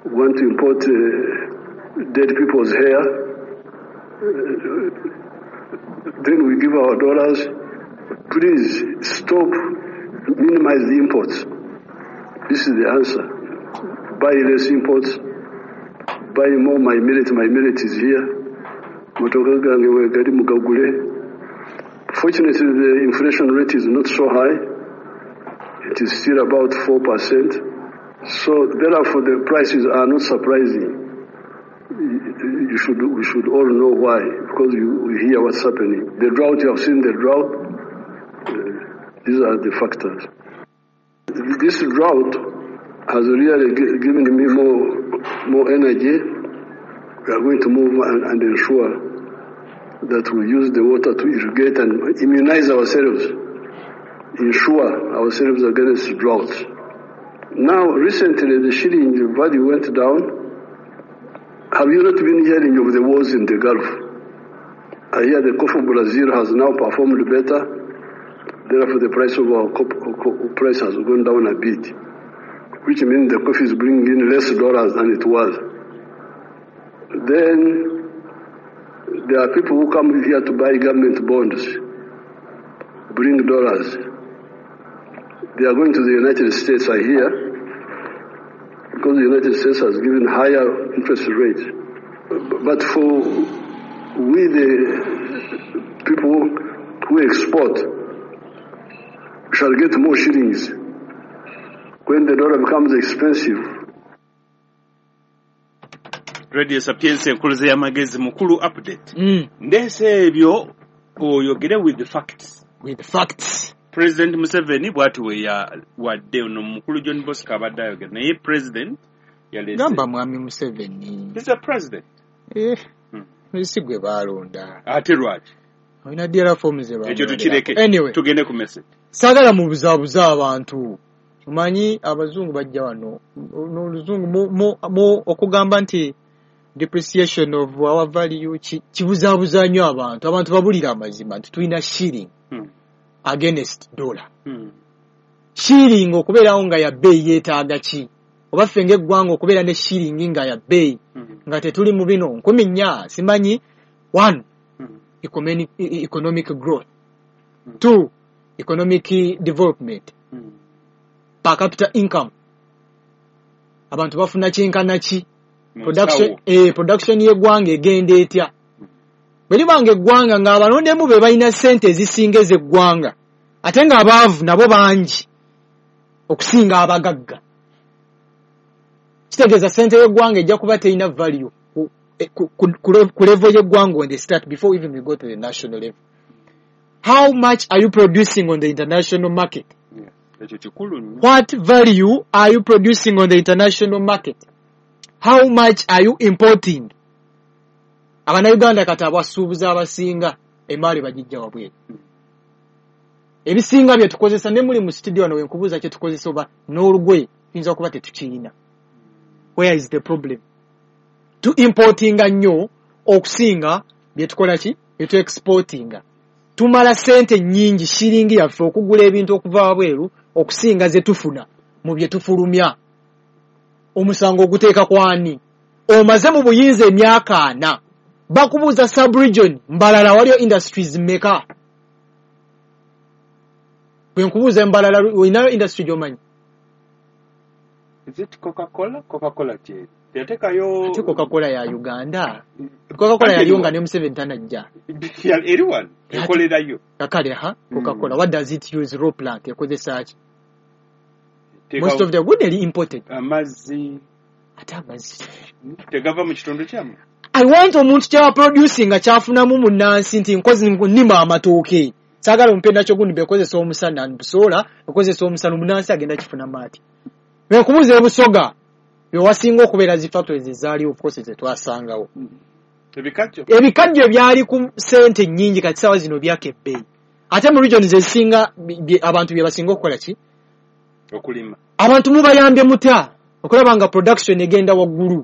want to import dead people's hair. Then we give our dollars. Please stop, minimize the imports. This is the answer. Buy less imports. Buy more my millet is here. Fortunately, the inflation rate is not so high. It is still about 4%. So therefore the prices are not surprising. We should all know why, because we hear what's happening. The drought, you have seen the drought. These are the factors. This drought has really given me more energy. We are going to move and ensure that we use the water to irrigate and immunize ourselves, ensure ourselves against droughts. Now, recently, the shilling value went down. Have you not been hearing of the wars in the Gulf? I hear the coffee of Brazil has now performed better. Therefore, the price of our price has gone down a bit, which means the coffee is bringing in less dollars than it was. Then, there are people who come here to buy government bonds, bring dollars. They are going to the United States, I hear, because the United States has given higher interest rates. But for we, the people who export, we shall get more shillings when the dollar becomes expensive. Radio Sapienza enkuluze y'amagezi mukulu update. Ndese ebyo oyogere with the facts. With the facts. President Museveni bwatuwe ya wadde ono mukulu John Bosco abadde ayogera naye president yalese. Gamba mwami Museveni. He's a president. Mulisigwe balonda. Ate lwaki? Olina DLR forms ze balonda. Ekyo tukireke. Anyway. Tugende ku message. Sagala mu buzaabuza abantu. Omanyi abazungu bajja wano. N'oluzungu mo okugamba nti depreciation of our value kibuzaabuza nnyo abantu. Abantu babulira amazima nti tulina shilling. Against dollar. Shilling okubeerawo nga ya bbeeyi yeetaaga ki? Oba ffe ng'eggwanga okubeera ne shilling nga ya bbeeyi nga tetuli mu bino 14 simanyi 1 economic growth 2 economic development per capita income abantu bafuna kyenkana ki production y'eggwanga egenda etya bwe libanga eggwanga ng'abalondemu be balina ssente ezisinga ez'eggwanga ate ng'abaavu nabo bangi okusinga abagagga kitegeeza ssente y'eggwanga ejja kuba terina value ku level y'eggwanga on the start before even we go to the national level. How much are you producing on the international market? What value are you producing on the international market? How much are you importing? Abannayuganda kati abasuubuza abasinga emaali bagijja wabweru. Ebisinga bye tukozesa ne muli mu studio wano wenkubuuza kye tukozesa oba n'olugwe tuyinza okuba tetukirina. Where is the problem? To importinga nnyo okusinga bye tukola ki? Bye tu exportinga. Tumala ssente nnyingi shilingi yaffe okugula ebintu okuva wabweru okusinga ze tufuna mu bye tufulumya. Omusango oguteeka kwani? Omaze mu buyinza emyaka 4. Bakubuuza sub-region Mbalala waliyo industries mmeka? Bwe nkubuuza Mbalala olinayo industry gy'omanyi? Is it Coca-Cola? Coca-Cola kye. Yatekayo ate Coca-Cola ya Uganda. Coca-Cola yaliyo nga ne Museveni tanajja. Everyone ekolerayo. Kakale Coca-Cola. What does it use? Raw plant ekozesa ki? Most of the good are imported. Amazzi. Ate amazzi. Tegava mu kitundu kyamu. I want omuntu kya producing kyafunamu munnansi nti nkozi nnima amatooke. Sagala ompenda kyo gundi bekozesa omusana nbusola, bekozesa omusana munnansi agenda kifuna mati. Bekubuza ebusoga. Bewasinga okubeera zi factories ezaaliwo of course zetwasangawo. Ebikajjo byali ku sente nnyingi kati sawa zino byake ebbeeyi. Ate mu regions ezisinga abantu bye basinga okukola ki? Okulima. Abantu mubayambye mutya okulaba nga production egenda waggulu.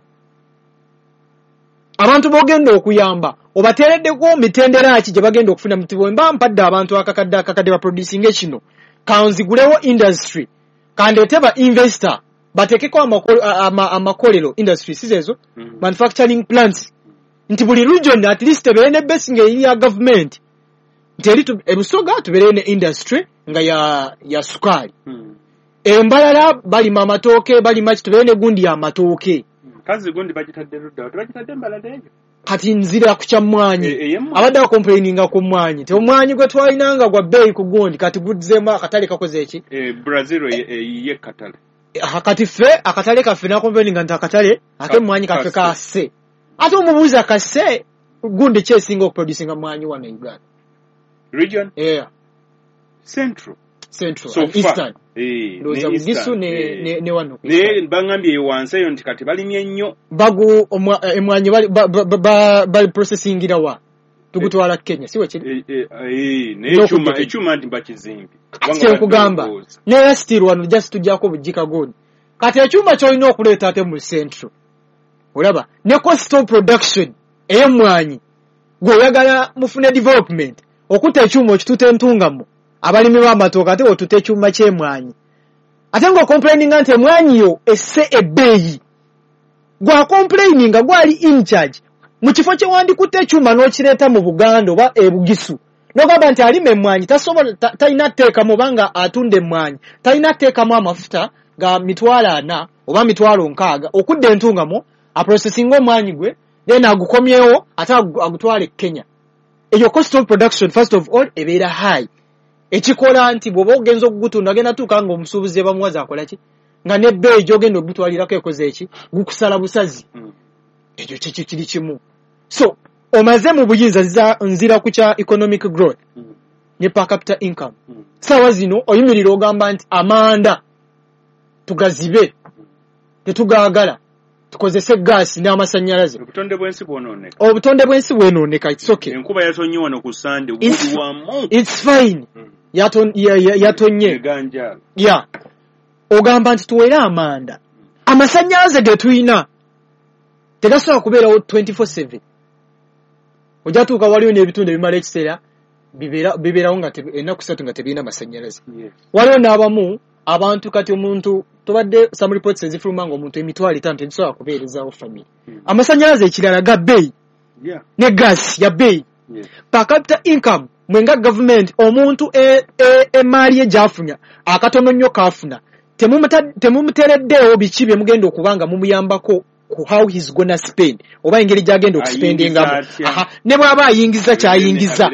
Abantu bogenda okuyamba obateereddeko mitendera ki gye bagenda okufuna mutibo mba mpadde abantu akakadde ba producing ekino kanzigulewo industry kandeete ba investor batekeko amakolero industries ezo manufacturing plants nti buli region at least beene basing ya government nti ebusoga tubeene industry nga ya sukali embalala bali mamatooke bali machi tubeene gundi ya matooke kazi gundi bagitadde rudda bagitadde embalala eyo kati nzira ku kyamwanyi abadde complaininga ku mwanyi te omwanyi gwe twalinanga gwa beeyi ku gundi kati gudzemu akatale kakoze eki Brazil ye katale kati fe akatale kaffe nakomplaininga nti akatale ate mwanyi kaffe kase ate omubuuza kase gundi kyesinga okuproducinga mwanyi wano Uganda region central so eastern loza bugisu ne wano ne bangambye wanseyo nti kati balimye nnyo bagu emwanyi bali processingira wa tugutwala Kenya siwe kiri echuma ndi bakizimbi kye kugamba ne steel wano just tujako bujika goni kati echuma choino okuleta ate mu central olaba ne cost of production eyemwanyi gwe mufune development okuta echuma okitute ntungamo abalimi b'amatooka ate otute echuma ky'emwanyi ate ngo complaining ante emwanyi yo esse ebbeeyi gwa complaining gwali in charge mu kifo kye wandikutte echuma n'okireta mu Buganda oba ebugisu nogamba nti alime emwanyi tasobola talina tteeka mubanga atunda emwanyi talina tteekamu amafuta ga mitwalo 4 oba mitwalo 6 okudde entungamo aprocessing omwanyi gwe then agukomyewo ate agutwale Kenya eyo cost of production first of all ebeera high ekikola nti bwoba ogenza okugutunda agenda tuuka nga omusuubuzi bamuwaza akola ki nga n'ebbeeyi gy'ogenda okugutwalirako ekoze eki gukusala busazi ekyo kiki kiri kimu so omaze mu buyinza nzira ku kya economic growth ne per capita income sawa zino oyimirira ogamba nti amanda tugazibe tetugaagala tukozese gaasi n'amasannyalaze obutonde bw'ensi bwonooneka it's okay enkuba yatonye wano ku Sunday obuli wamu it's fine yatonye ogamba nti tuwere amanda amasannyalaze ge tuyina tegasobola kubeerawo 24/7 ojatuuka waliwo n'ebitundu ebimala ekiseera bibeerawo nga ennaku 3 nga tebirina masannyalaze waliwo n'abamu abantu kati omuntu tobadde some reports ezifuluma nga omuntu emitwalo 5 tezisobola kubeerezaawo family amasannyalaze ekirala ga bbeeyi ne gaasi ya bbeeyi per capita income mwenga government omuntu emaali ye gy'afunya akatono nnyo kaafuna temumutereddeewo biki bye mugenda okubanga mumuyambako ku how he's gonna spend oba engeri gy'agenda okuspendingamu ne bw'aba ayingiza kyayingiza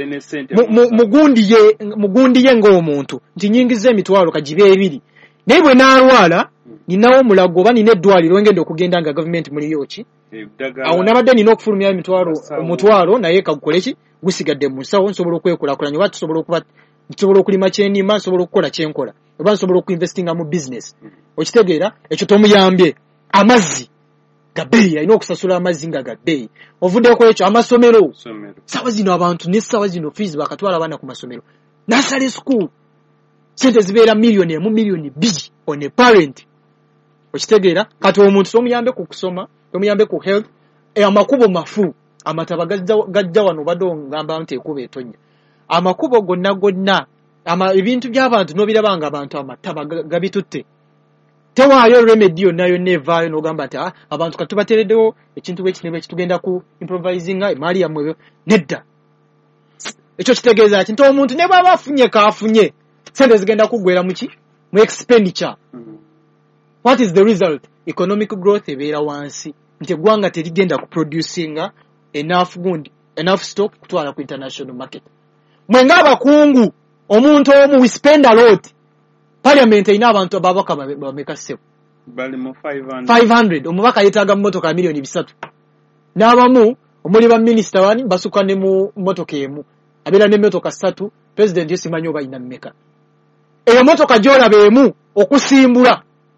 mugundi ye ng'omuntu nti nyingiza emitwalo kagibe 2 naye bwe n'alwala ninawo omulago oba nina eddwaliro ngenda okugenda nga gavumenti muliyo ki awo nabadde nina okufulumya omutwalo naye kagukole ki gusigadde mu nsawo nsobola okwekulaakulanya oba nsobola okulima kyenima nsobola okukola kyenkola oba nsobola okuinvestinga mu business okitegeera ekyo tomuyambye amazzi gabbeeyi alina okusasula amazzi nga gabbeeyi ovuddeko ekyo amasomero sawa zino abantu ne sawa zino fees bakatwala abaana ku masomero nursery school sente zibeera million 1 million 2 on a parent okitegeera kati omuntu tomuyambe ku kusoma tomuyambe ku health amakubo mafu amataba gajja wano badde ngamba nti ekuba etonnya amakubo gonna ebintu by'abantu nobirabanga abantu amataba gabitutte tewaayo remedy nayo nevaayo n'ogamba nti abantu katubatereddewo ekintu bw'ekinebe kitugenda ku improvisinga emaali yammwe nedda ekyo kitegeeza nti omuntu ne bw'aba afunye kaafunye sente zigenda kuggwera muki mu expenditure what is the result economic growth ebeera wansi nti eggwanga terigenda ku producinga enough stock kutwala ku international market mwenga abakungu omuntu omu we spend a lot parliament ina abantu ababaka bameka sebo bali mu 500 omubaka yetaaga mmotoka $3 million n'abamu omuli ba minister wani basuka ne mu mmotoka emu abeera ne mmotoka 3 president yesimanyi oba ina mmeka eyo mmotoka gy'olaba emu okusimbula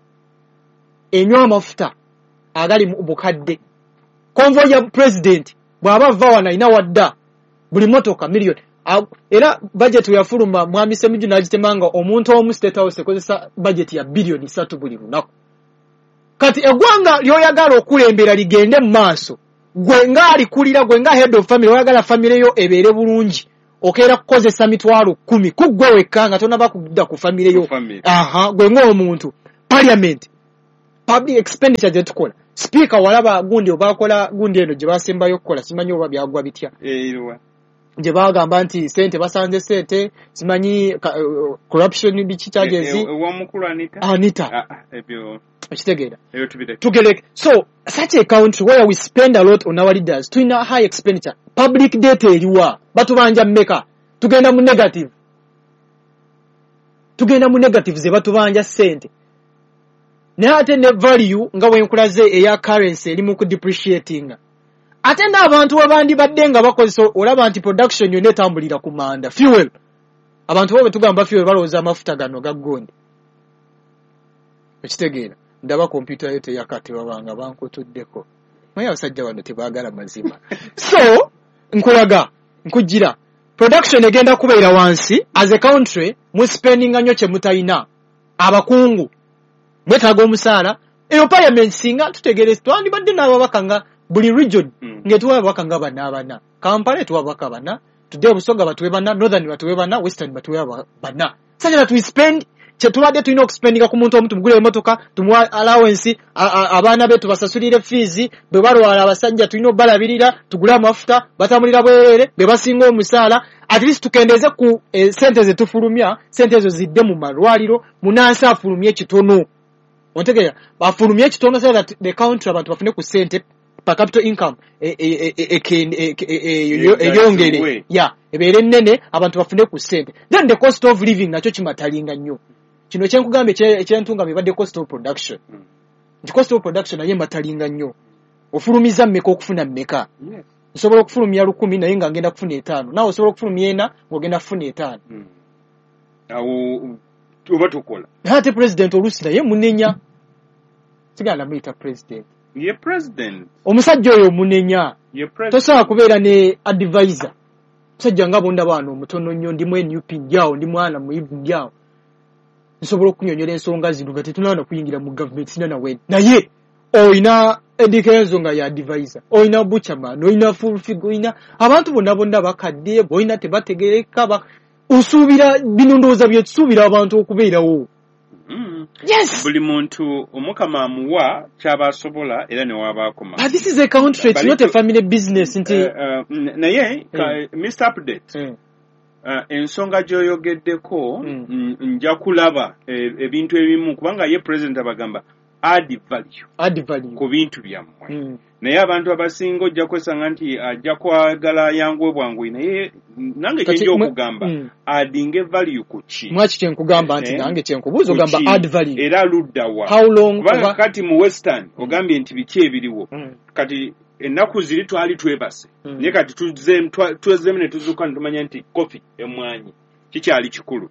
enywa amafuta agali mu bukadde convoy ya president bw'aba va wana ina wadda buli mmotoka $1 million era budget yafuluma mwami Ssemujju n'agitemanga omuntu omu state house ekozesa budget ya $3 billion buli lunaku kati eggwanga lyoyagala okulembera ligende mu maaso gwe nga alikulira gwe nga head of family oyagala family yo ebeere bulungi okeera kukozesa mitwalo 10 kuggwe wekka nga tonaba kudda ku family yo gwe ng'omuntu parliament public expenditure je tukola speaker walaba gundi obakola gundi eno je basembayo kukola simanyi oba byagwa bitya je bagamba nti sente basanze sente simanyi corruption bichi charges wamukulu Anita ebyo ekitegeera tugereke so such a country where we spend a lot on our leaders to a high expenditure public debt eriwa batubanja mmeka tugenda mu negative ze batubanja sente ne ate ne value nga wenkulaze eya currency eri mu depreciating ate n'abantu abandi baddenga bakozesa olaba anti production yone tambulira ku manda fuel abantu bo tugamba fuel balooza amafuta gano gaggondi ekitegeera ndaba computer yote yakati babanga bankutuddeko naye abasajja bano tebaagala mazima so nkujira production egenda kubeera wansi as a country mu spending nnyo kye mutayina abakungu mwetaaga omusaala eyo parliament singa tutegereza twandibadde n'ababaka nga buli region ngetuwa ababaka nga bana Kampala tuwa ababaka bana tudde Busoga batuwe bana Northern batuwe bana Western batuwe bana sajja tu spend kye tubadde tulina okuspendinga ku muntu omuntu mugule emotoka tumuwa allowance abaana betu basasulire fees bwe balwala abasajja tulina obalabirira tugule amafuta batambulira bwerere be basinga omusaala at least tukendeze ku sente ze tufulumya sente ezo zidde mu malwaliro munansi afulumye kitono ontegeera bafulumye ekitono so that the country abantu bafune ku sente per capita income eyongere ebeere nnene abantu bafune ku sente then the cost of living nakyo kimatalinga nnyo kino kyenkugambe ekyentunga bibadde cost of production the cost of production naye matalinga nnyo ofulumiza mmeka okufuna mmeka nsobola okufulumya 10 naye nga ngenda kufuna 5 nawe osobola okufulumya 4 ng'ogenda kufuna 5 awo oba tukola ate president oluusi naye munenya sigala muyita president ye president omusajja oyo munenya tosobola kubeera ne advisor musajja nga bonda baano omutono nnyo ndimu NUP njawo ndi mwana muyivu njawo nsobola okunyonyola ensonga zino nga tetunaana kuyingira mu government sina nawe naye oyina edikezo nga ya advisor oyina buchaman oyina full figure oyina abantu bonna bakadde boyina tebategereka usuubira bino ndowooza bye tusuubira abantu okubeerawo yes buli muntu omukama amuwa kyabasobola era ne wabaakoma but this is a country it's not a family business nti naye Mr. Update ensonga gy'oyogeddeko nja kulaba ebintu ebimu kubanga ye president abagamba add value ku bintu byammwe naye abantu abasinga ojja kwesanga nti ajja kwagala yangu bwangu naye nange kyenja okugamba addinge value ku ki mwaki kyenkugamba nti nange kyenkubuuza ogamba add value era luddawa how long kubanga kati mu western ogambye nti biki ebiriwo kati ennaku ziri twali twebase naye kati tuzeemu ne tuzuuka ne tumanya nti kofi emwanyi kikyali kikulu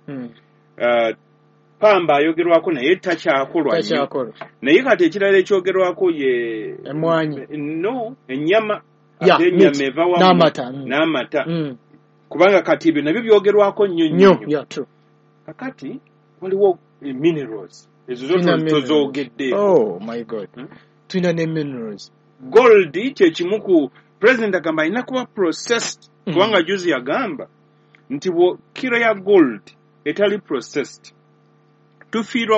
pamba ayogerwako naye takyakolwa naye kati ekirala ekyogerwako ye emwanyi no ennyama ate ennyama eva wamu n'amata kubanga kati ebyo nabyo byogerwako nnyo kakati waliwo minerals ezo zozoogedde oh my god tulina ne minerals gold kyekimu ku president agamba alina kuba processed kubanga juzi yagamba nti kilo ya gold etali processed tufiirwa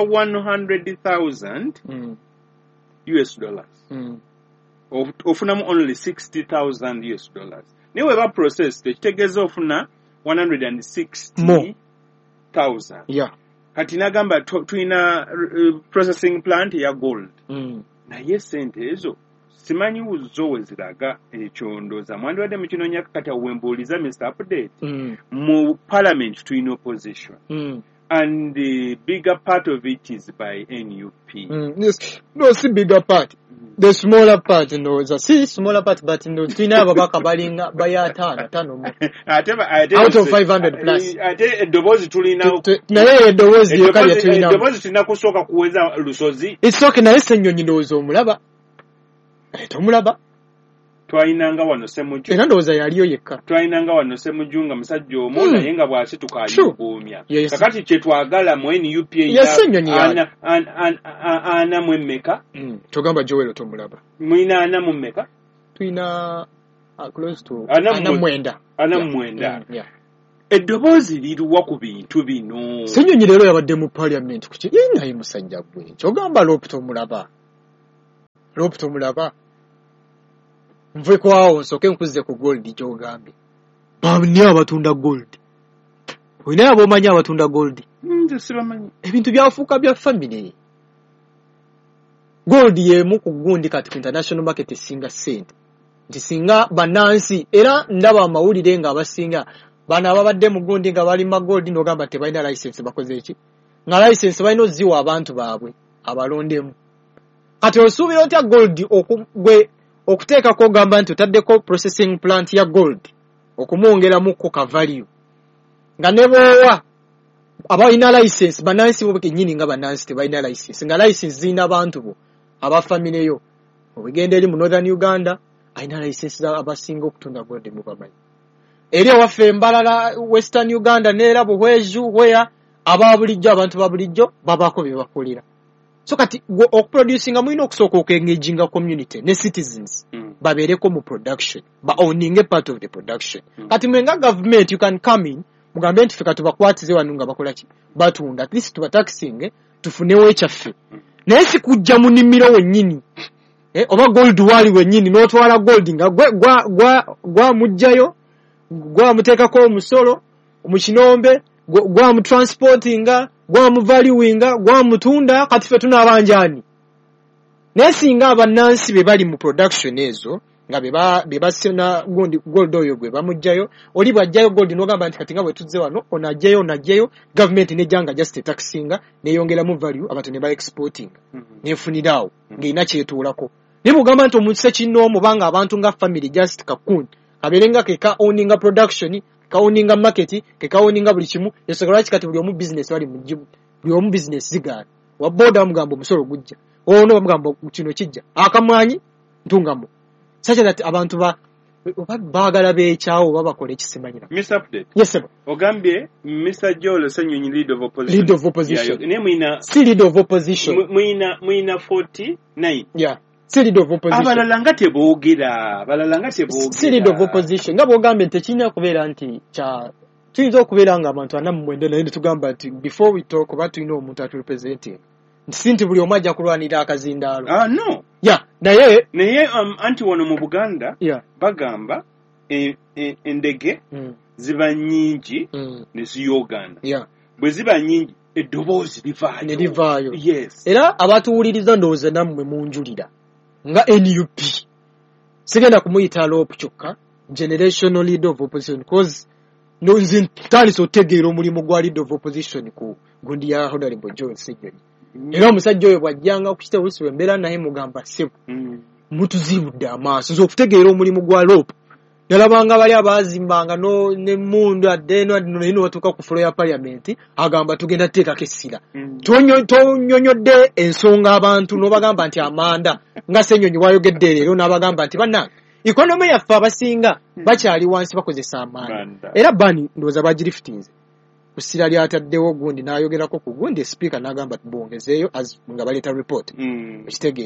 100,000 US dollars ofunamu only 60,000 US dollars naye weba processed ekitegeeza ofuna 160,000 kati nagamba tulina processing plant ya gold naye sente ezo simanyi wuzo we ziraga ekyo ndooza mwandibadde mukinoonya kati awembuuliza Mr. Update mu parliament tulina opposition and the bigger part of it is by NUP. Yes, no, see bigger part. The smaller part, no, see smaller part, but no, tina babaka balinga bayatana tano. Out of 500 plus. Ate edobozi tulina. Na yeye edobozi yokali tulina. Edobozi tulina kusoka kuweza lusozi. It's okay na yese nyonyi ndowooza omulaba. Tomulaba. Twayinanga wano Ssemujju. Era ndowooza yaliyo yekka. Twayinanga wano Ssemujju nga musajja omu naye nga bw'asituka ayuguumya. Kakati kye twagala mu NUP ana mu emmeka. Togamba Joel tomulaba. Mulina ana mu mmeka? Tulina close to ana mwenda. Ana mwenda. Eddoboozi liruwa ku bintu bino. Ssenyonyi leero yabadde mu parliament kuki naye musajja gwe. Kyogamba Lopu tomulaba. Rope tomulaba. Nve kwawo nsoke nkuze ku gold gy'ogambye. Bamni abatunda gold. Oyina ab'omanyi abatunda gold. Sibamanyi. Ebintu byafuuka bya family. Gold yemu ku gundi kati ku international market esinga sente. Nti singa banansi era ndaba amawulire nga abasinga bana ababadde mu gundi nga bali ma gold n'ogamba tebalina license bakoze eki. Nga license balina oziwa abantu baabwe abalondemu. Kati osuubira otya gold okuteekako ogamba nti otaddeko processing plant ya gold okumwongeramu ko ka value. Nga ne boowa abalina license banansi bo kennyini nga banansi tebalina license nga license zirina abantu bo abafamineyo obigenda eri mu Northern Uganda alina license abasinga okutunda gold mu bamanyi. Eri awaffe Mbalala Western Uganda neera Buhweju where ababulijjo abantu babulijjo babako bye bakolera. So kati okuproducinga mulina okusooka okwengaginga community ne citizens babeereko mu production owning a part of the production. Kati mwenga government you can come in mugambe nti fika tubakwatize wanu nga bakola ki batunda at least tubataxing tufunewo ekyaffe naye si kujja mu nnimiro wennyini oba gold wali wennyini n'otwala gold nga gwa mujjayo gwa muteekako omusolo mu kinombe gwa mu transportinga gwa mu valuinga gwa mutunda kati ffe tunaabanjani naye singa abannansi be bali mu production ezo nga be basena gold oyo gwe bamujjayo oli bwajjayo gold n'ogamba nti kati nga bwe tuzze wano onajjayo government nejjanga just taxinga neyongeramu value abantu ne ba exporting nefunirawo ng'erina kyetuulako naye bw'ogamba nti omuntu sekinnoomu banga abantu nga family just kakundi kabeerenga keka owninga production ka owninga market keka owninga buli kimu esobola kikati buli omu business wali mujibu buli omu business zigaana wa boda mugamba omusolo gujja ono bamugamba kino kijja akamwanyi ntungamo such that abantu baagala beekyawo babakola ekisimanyira. Mr. Update. Yes sir. Ogambye Mr. Joel Sanyonyi lead of opposition. Lead of opposition. Ne muina si lead of opposition. Muina 49. Yeah. Si lead of opposition. Abalala nga teboogera. Si lead of opposition. Nga bw'ogambye tekirina kubeera nti tuyinza okubeera nga abantu 49 naye tugamba nti before we talk oba tulina omuntu aturepresenting. Nti buli omu ajja kulwanira akazindaalo. No. Yeah, naye anti wano mu Buganda bagamba endege ziba nnyingi ne ziyogaana. Bwe ziba nnyingi eddoboozi livaayo. Yes. Era abatuwuliriza ndowooza nammwe munjulira nga NUP sigenda kumuyita loop kyokka generational leader of opposition because nze ntandise otegeera omulimu gwa leader of opposition ku gundi ya Honorable John Ssenyonyi. Era omusajja oyo bw'ajjanga okukita oluusi embeera naye mugamba ssebo mutuzibudde amaaso nze okutegeera omulimu gwa loop nalabanga bali abazimbanga n'emmundu addeeno naye batuuka ku fulo ya parliament agamba tugenda tuteekako essira tonyonyodde ensonga abantu n'obagamba nti amanda nga Ssenyonyi wayogedde leero n'abagamba nti bannange ikonomi yaffe abasinga bakyali wansi bakozesa amanda era bani ndowooza bagirifitinze kusira lyataddewo gundi n'ayogerako ku gundi speaker n'agamba bongezeeyo nga baleeta report ekitegeeza